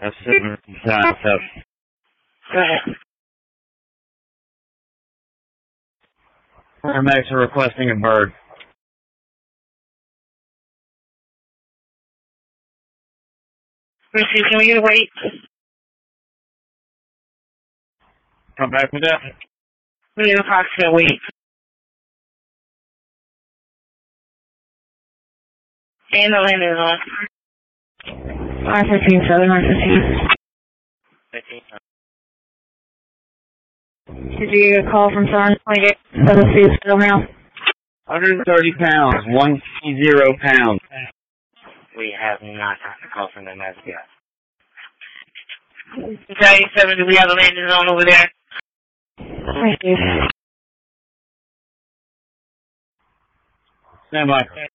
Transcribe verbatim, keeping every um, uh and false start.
That's seven times seven. Go ahead. Paramedics are requesting a bird. Receive, can we get a wait? Come back with that. We need an approximate wait. And the landing on. nine fifteen, seven, nine fifteen. fifteen. Did you get a call from Sergeant twenty-eight seven C still now? one hundred thirty pounds, one zero pounds. We have not gotten a call from them as yet. ninety-seven, do we have a landing zone over there? Thank you. Stand by.